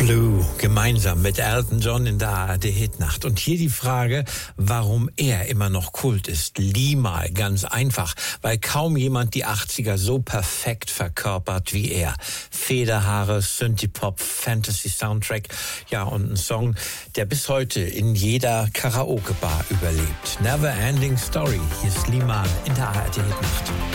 Blue, gemeinsam mit Elton John in der ARD-Hitnacht. Und hier die Frage, warum er immer noch Kult ist. Limahl, ganz einfach, weil kaum jemand die 80er so perfekt verkörpert wie er. Federhaare, Synthie-Pop, Fantasy-Soundtrack, ja, und ein Song, der bis heute in jeder Karaoke-Bar überlebt. Never Ending Story, hier ist Limahl in der ARD-Hitnacht.